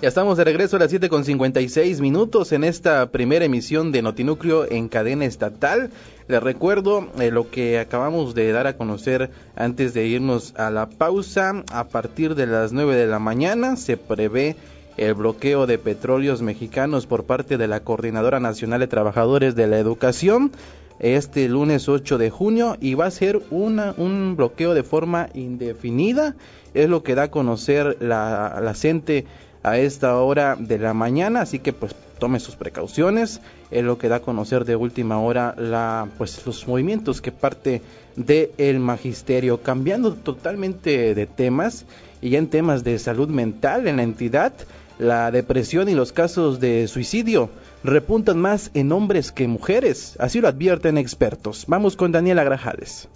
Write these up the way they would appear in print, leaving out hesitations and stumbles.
Ya estamos de regreso a las 7:56 en esta primera emisión de Notinúcleo en cadena estatal. Les recuerdo lo que acabamos de dar a conocer antes de irnos a la pausa. A partir de las 9 de la mañana se prevé el bloqueo de petróleos mexicanos por parte de la Coordinadora Nacional de Trabajadores de la Educación este lunes 8 de junio y va a ser un bloqueo de forma indefinida. Es lo que da a conocer la CENTE a esta hora de la mañana, así que pues tome sus precauciones. Es lo que da a conocer de última hora los movimientos que parte del magisterio. Cambiando totalmente de temas y ya en temas de salud mental en la entidad, la depresión y los casos de suicidio repuntan más en hombres que mujeres, así lo advierten expertos. Vamos con Daniela Grajales.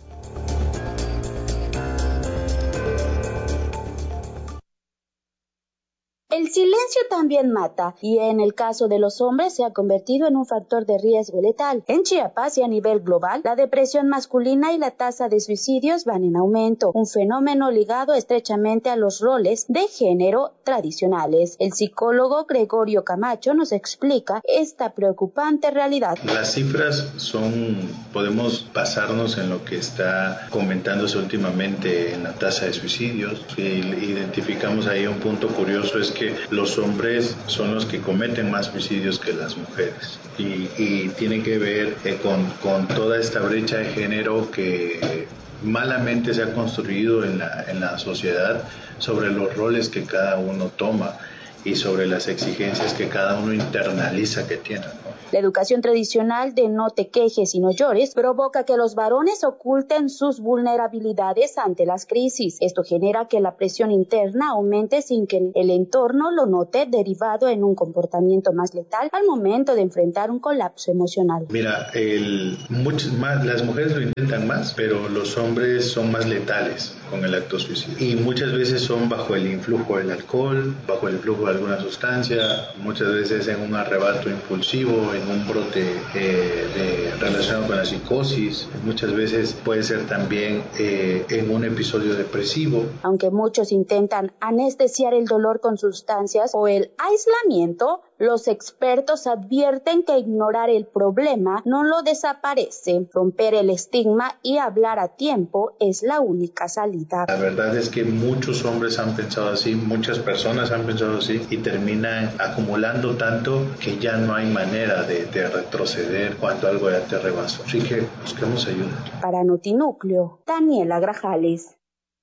El silencio también mata, y en el caso de los hombres se ha convertido en un factor de riesgo letal. En Chiapas y a nivel global, la depresión masculina y la tasa de suicidios van en aumento, un fenómeno ligado estrechamente a los roles de género tradicionales. El psicólogo Gregorio Camacho nos explica esta preocupante realidad. Las cifras podemos basarnos en lo que está comentándose últimamente en la tasa de suicidios. Si identificamos ahí un punto curioso es que los hombres son los que cometen más suicidios que las mujeres y tiene que ver con toda esta brecha de género que malamente se ha construido en la sociedad sobre los roles que cada uno toma y sobre las exigencias que cada uno internaliza que tiene, ¿no? La educación tradicional de no te quejes y no llores provoca que los varones oculten sus vulnerabilidades ante las crisis. Esto genera que la presión interna aumente sin que el entorno lo note, derivado en un comportamiento más letal al momento de enfrentar un colapso emocional. Mira, las mujeres lo intentan más, pero los hombres son más letales con el acto suicida. Y muchas veces son bajo el influjo del alcohol, bajo el influjo de alguna sustancia, muchas veces en un arrebato impulsivo, en un brote relacionado con la psicosis, muchas veces puede ser también en un episodio depresivo. Aunque muchos intentan anestesiar el dolor con sustancias o el aislamiento, los expertos advierten que ignorar el problema no lo desaparece. Romper el estigma y hablar a tiempo es la única salida. La verdad es que muchos hombres han pensado así, muchas personas han pensado así y terminan acumulando tanto que ya no hay manera de retroceder cuando algo ya te rebasó. Así que busquemos ayuda. Para Notinúcleo, Daniela Grajales.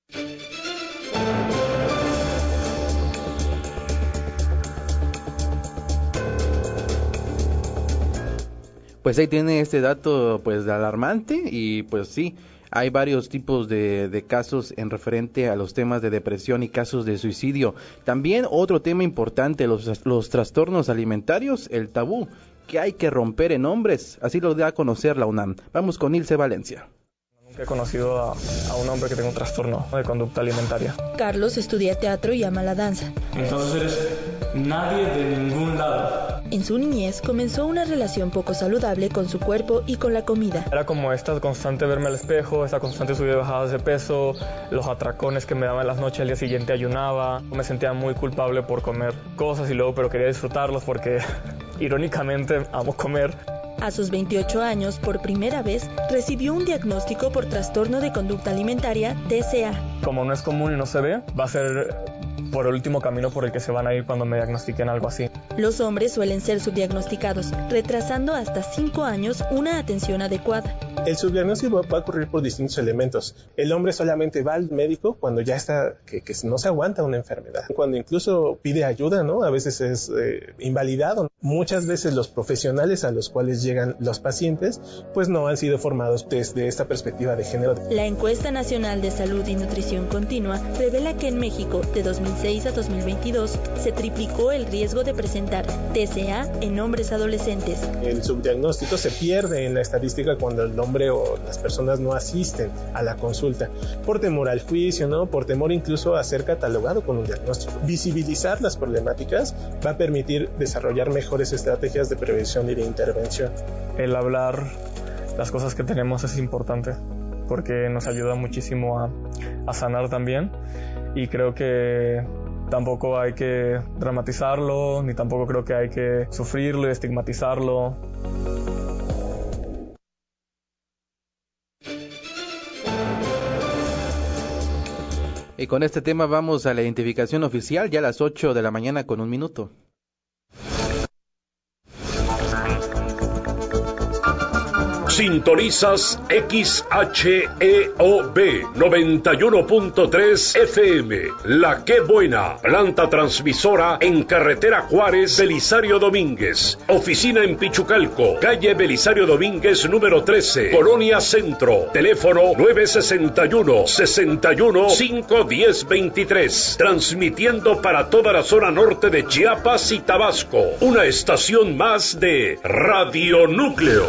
Pues ahí tiene este dato pues alarmante y pues sí, hay varios tipos de casos en referente a los temas de depresión y casos de suicidio. También otro tema importante, los trastornos alimentarios, el tabú que hay que romper en hombres, así lo da a conocer la UNAM. Vamos con Ilse Valencia. He conocido a un hombre que tiene un trastorno de conducta alimentaria. Carlos estudia teatro y ama la danza. Entonces eres nadie de ningún lado. En su niñez comenzó una relación poco saludable con su cuerpo y con la comida. Era como esta constante verme al espejo, esta constante subida y bajadas de peso, los atracones que me daban en las noches, al día siguiente ayunaba. Me sentía muy culpable por comer cosas pero quería disfrutarlos porque irónicamente amo comer. A sus 28 años, por primera vez, recibió un diagnóstico por trastorno de conducta alimentaria, TCA. Como no es común y no se ve, va a ser por el último camino por el que se van a ir cuando me diagnostiquen algo así. Los hombres suelen ser subdiagnosticados, retrasando hasta 5 años una atención adecuada. El subdiagnóstico va a ocurrir por distintos elementos. El hombre solamente va al médico cuando ya está, que no se aguanta una enfermedad. Cuando incluso pide ayuda, ¿no? A veces es invalidado. Muchas veces los profesionales a los cuales llegan los pacientes, pues no han sido formados desde esta perspectiva de género. La Encuesta Nacional de Salud y Nutrición Continua revela que en México, de 2006 a 2022, se triplicó el riesgo de presentar TCA en hombres adolescentes. El subdiagnóstico se pierde en la estadística cuando el hombre o las personas no asisten a la consulta por temor al juicio, ¿no? Por temor incluso a ser catalogado con un diagnóstico. Visibilizar las problemáticas va a permitir desarrollar mejores estrategias de prevención y de intervención. El hablar las cosas que tenemos es importante porque nos ayuda muchísimo a sanar también, y creo que tampoco hay que dramatizarlo, ni tampoco creo que hay que sufrirlo y estigmatizarlo. Y con este tema vamos a la identificación oficial, ya a las 8 de la mañana con 1 minuto. Sintonizas XHEOB 91.3 FM, La Qué Buena, planta transmisora en carretera Juárez, Belisario Domínguez, oficina en Pichucalco, calle Belisario Domínguez número 13, Colonia Centro, teléfono 961-61-510-23, transmitiendo para toda la zona norte de Chiapas y Tabasco, una estación más de Radio Núcleo.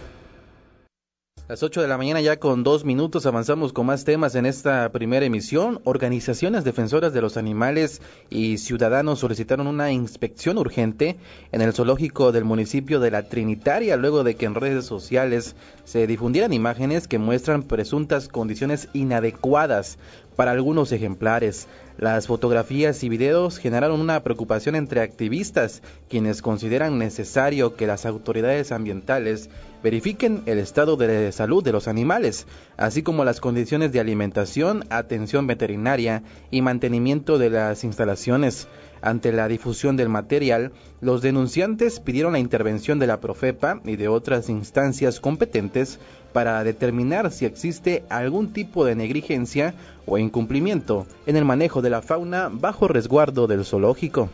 Las 8 de la mañana ya con 2 minutos, avanzamos con más temas en esta primera emisión. Organizaciones defensoras de los animales y ciudadanos solicitaron una inspección urgente en el zoológico del municipio de La Trinitaria, luego de que en redes sociales se difundieran imágenes que muestran presuntas condiciones inadecuadas para algunos ejemplares. Las fotografías y videos generaron una preocupación entre activistas, quienes consideran necesario que las autoridades ambientales verifiquen el estado de salud de los animales, así como las condiciones de alimentación, atención veterinaria y mantenimiento de las instalaciones. Ante la difusión del material, los denunciantes pidieron la intervención de la Profepa y de otras instancias competentes para determinar si existe algún tipo de negligencia o incumplimiento en el manejo de la fauna bajo resguardo del zoológico.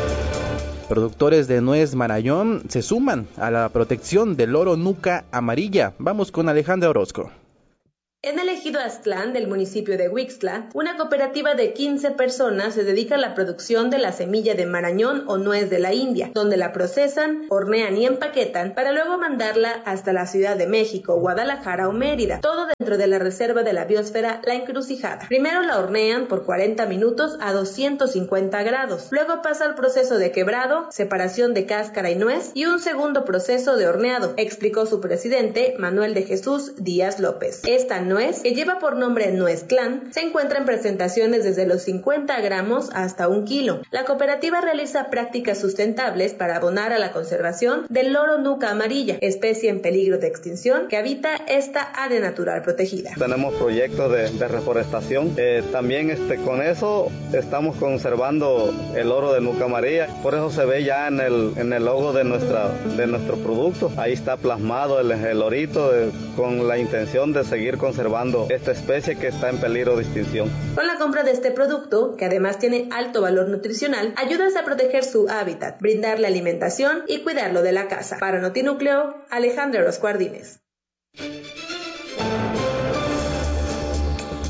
Productores de nuez Marañón se suman a la protección del loro nuca amarilla. Vamos con Alejandra Orozco. En el ejido Aztlán del municipio de Huixtla, una cooperativa de 15 personas se dedica a la producción de la semilla de marañón o nuez de la India, donde la procesan, hornean y empaquetan para luego mandarla hasta la Ciudad de México, Guadalajara o Mérida, todo dentro de la reserva de la biosfera La Encrucijada. Primero la hornean por 40 minutos a 250 grados, luego pasa al proceso de quebrado, separación de cáscara y nuez y un segundo proceso de horneado, explicó su presidente Manuel de Jesús Díaz López. Esta nuez, que lleva por nombre Nuez Clan, se encuentra en presentaciones desde los 50 gramos hasta 1 kilo. La cooperativa realiza prácticas sustentables para abonar a la conservación del loro nuca amarilla, especie en peligro de extinción que habita esta área natural protegida. Tenemos proyectos de reforestación. También con eso estamos conservando el loro de nuca amarilla. Por eso se ve ya en el logo de nuestro producto. Ahí está plasmado el lorito con la intención de seguir conservando esta especie que está en peligro de extinción. Con la compra de este producto, que además tiene alto valor nutricional, ayudas a proteger su hábitat, brindarle alimentación y cuidarlo de la caza. Para Notinúcleo, Alejandra Orozco Ardínez.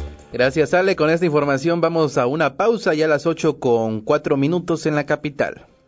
Gracias, Ale. Con esta información vamos a una pausa ya a las 8 con 4 minutos en la capital.